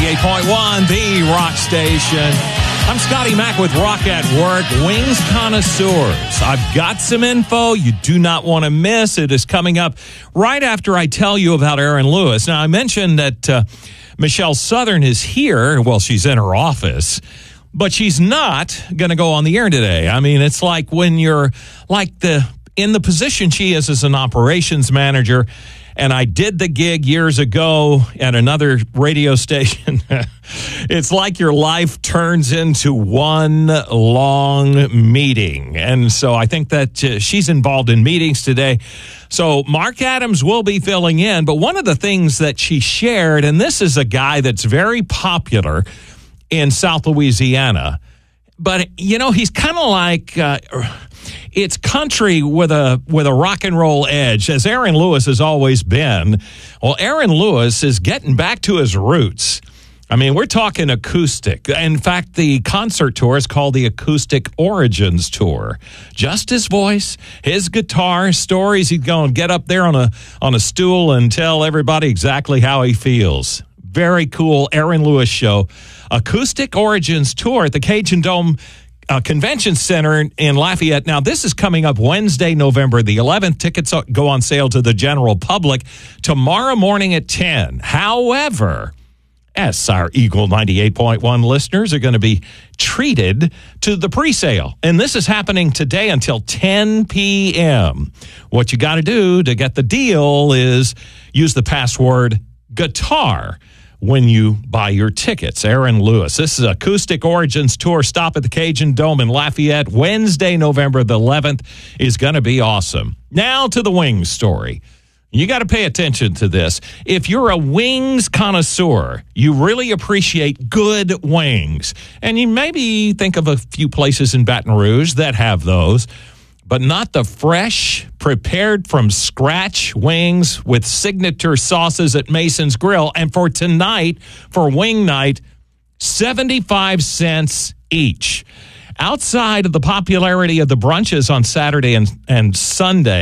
98.1, the rock station. I'm Scotty Mack with Rock at Work, Wings Connoisseurs. I've got some info you do not want to miss. It is coming up right after I tell you about Aaron Lewis. Now, I mentioned that Michelle Southern is here. Well, she's in her office, but she's not going to go on the air today. I mean, it's like when you're in the position she is as an operations manager, and I did the gig years ago at another radio station. It's like your life turns into one long meeting. And so I think that she's involved in meetings today. So Mark Adams will be filling in. But one of the things that she shared, and this is a guy that's very popular in South Louisiana, but, you know, he's kind of like... it's country with a rock and roll edge, as Aaron Lewis has always been. Well, Aaron Lewis is getting back to his roots. I mean, we're talking acoustic. In fact, the concert tour is called the Acoustic Origins Tour. Just his voice, his guitar, stories. He's going to get up there on a stool and tell everybody exactly how he feels. Very cool Aaron Lewis show. Acoustic Origins Tour at the Cajun Dome Convention Center in Lafayette. Now, this is coming up Wednesday, November the 11th. Tickets go on sale to the general public tomorrow morning at 10. However, as our Eagle 98.1 listeners are going to be treated to the pre-sale. And this is happening today until 10 p.m. What you got to do to get the deal is use the password GUITAR when you buy your tickets. Aaron Lewis. This is Acoustic Origins Tour. Stop at the Cajun Dome in Lafayette. Wednesday, November the 11th is going to be awesome. Now to the Wings story. You got to pay attention to this. If you're a wings connoisseur, you really appreciate good wings. And you maybe think of a few places in Baton Rouge that have those, but not the fresh, prepared from scratch wings with signature sauces at Mason's Grill. And for tonight, for wing night, 75 cents each. Outside of the popularity of the brunches on Saturday and Sunday,